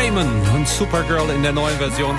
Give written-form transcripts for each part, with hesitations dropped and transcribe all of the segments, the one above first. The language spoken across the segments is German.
Damon und Supergirl in der neuen Version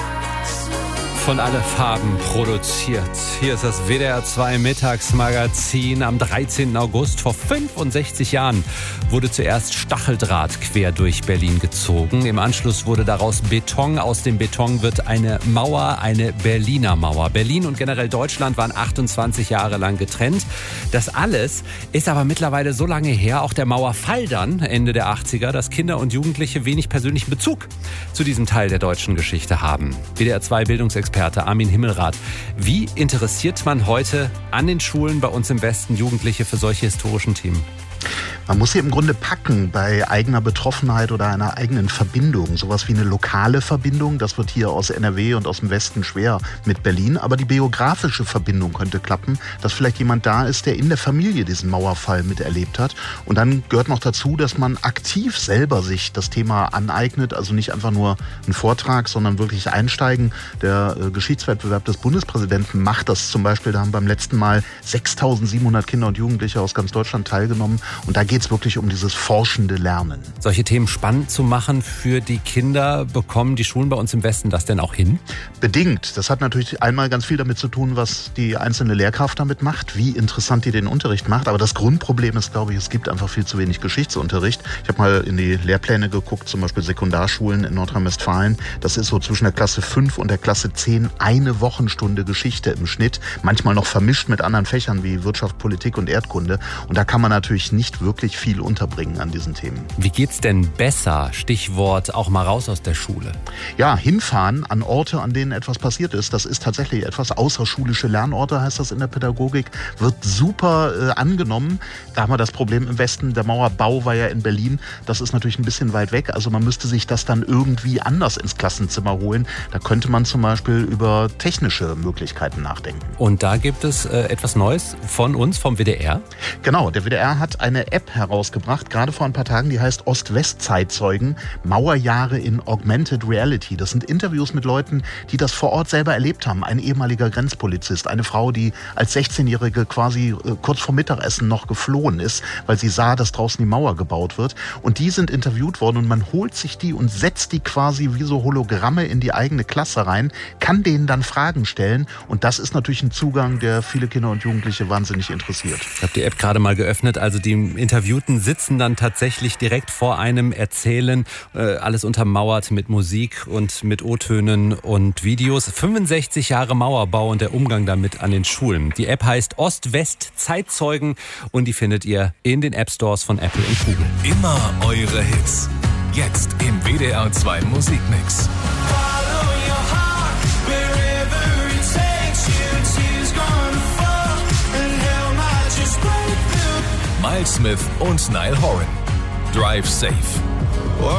von Alle Farben produziert. Hier ist das WDR 2 Mittagsmagazin. Am 13. August vor 65 Jahren wurde zuerst Stacheldraht quer durch Berlin gezogen. Im Anschluss wurde daraus Beton. Aus dem Beton wird eine Mauer, eine Berliner Mauer. Berlin und generell Deutschland waren 28 Jahre lang getrennt. Das alles ist aber mittlerweile so lange her, auch der Mauerfall dann, Ende der 80er, dass Kinder und Jugendliche wenig persönlichen Bezug zu diesem Teil der deutschen Geschichte haben. WDR 2 Bildungsexperte Armin Himmelrath. Wie interessiert man heute an den Schulen bei uns im Westen Jugendliche für solche historischen Themen? Man muss sie im Grunde packen bei eigener Betroffenheit oder einer eigenen Verbindung. Sowas wie eine lokale Verbindung, das wird hier aus NRW und aus dem Westen schwer mit Berlin. Aber die biografische Verbindung könnte klappen, dass vielleicht jemand da ist, der in der Familie diesen Mauerfall miterlebt hat. Und dann gehört noch dazu, dass man aktiv selber sich das Thema aneignet. Also nicht einfach nur ein Vortrag, sondern wirklich einsteigen. Der Geschichtswettbewerb des Bundespräsidenten macht das zum Beispiel. Da haben beim letzten Mal 6.700 Kinder und Jugendliche aus ganz Deutschland teilgenommen. Und da geht es wirklich um dieses forschende Lernen. Solche Themen spannend zu machen für die Kinder, bekommen die Schulen bei uns im Westen das denn auch hin? Bedingt. Das hat natürlich einmal ganz viel damit zu tun, was die einzelne Lehrkraft damit macht, wie interessant die den Unterricht macht. Aber das Grundproblem ist, glaube ich, es gibt einfach viel zu wenig Geschichtsunterricht. Ich habe mal in die Lehrpläne geguckt, zum Beispiel Sekundarschulen in Nordrhein-Westfalen. Das ist so zwischen der Klasse 5 und der Klasse 10 eine Wochenstunde Geschichte im Schnitt. Manchmal noch vermischt mit anderen Fächern wie Wirtschaft, Politik und Erdkunde. Und da kann man natürlich nicht wirklich viel unterbringen an diesen Themen. Wie geht's denn besser? Stichwort auch mal raus aus der Schule. Ja, hinfahren an Orte, an denen etwas passiert ist. Das ist tatsächlich etwas. Außerschulische Lernorte heißt das in der Pädagogik. Wird super angenommen. Da haben wir das Problem im Westen. Der Mauerbau war ja in Berlin. Das ist natürlich ein bisschen weit weg. Also man müsste sich das dann irgendwie anders ins Klassenzimmer holen. Da könnte man zum Beispiel über technische Möglichkeiten nachdenken. Und da gibt es etwas Neues von uns, vom WDR? Genau, der WDR hat eine App herausgebracht, gerade vor ein paar Tagen, die heißt Ost-West-Zeitzeugen, Mauerjahre in Augmented Reality. Das sind Interviews mit Leuten, die das vor Ort selber erlebt haben. Ein ehemaliger Grenzpolizist, eine Frau, die als 16-Jährige quasi kurz vor Mittagessen noch geflohen ist, weil sie sah, dass draußen die Mauer gebaut wird. Und die sind interviewt worden und man holt sich die und setzt die quasi wie so Hologramme in die eigene Klasse rein, kann denen dann Fragen stellen und das ist natürlich ein Zugang, der viele Kinder und Jugendliche wahnsinnig interessiert. Ich habe die App gerade mal geöffnet, also die Interviewten sitzen dann tatsächlich direkt vor einem, erzählen, alles untermauert mit Musik und mit O-Tönen und Videos. 65 Jahre Mauerbau und der Umgang damit an den Schulen. Die App heißt Ost-West-Zeitzeugen und die findet ihr in den App-Stores von Apple und Google. Immer eure Hits. Jetzt im WDR 2 Musikmix. Miles Smith und Niall Horan. Drive Safe.